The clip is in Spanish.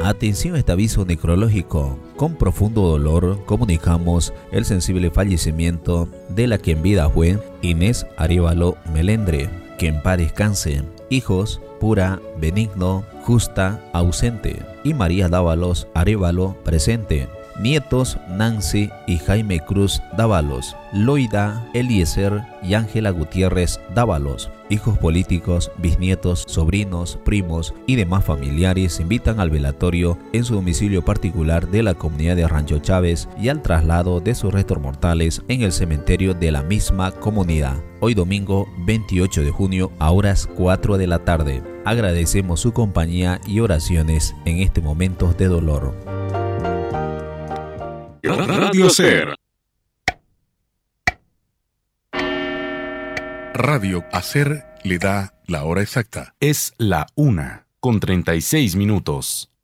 Atención a este aviso necrológico. Con profundo dolor comunicamos el sensible fallecimiento de la que en vida fue Inés Arévalo Melendre, que en paz descanse. Hijos: Pura, Benigno, Justa, ausente, y María Dávalos Arévalo, presente. Nietos: Nancy y Jaime Cruz Dávalos, Loida, Eliezer y Ángela Gutiérrez Dávalos. Hijos políticos, bisnietos, sobrinos, primos y demás familiares se invitan al velatorio en su domicilio particular de la comunidad de Rancho Chávez y al traslado de sus restos mortales en el cementerio de la misma comunidad. Hoy domingo 28 de junio a horas 4 de la tarde. Agradecemos su compañía y oraciones en este momento de dolor. Radio Ser. Radio Hacer le da la hora exacta. Es la 1:36.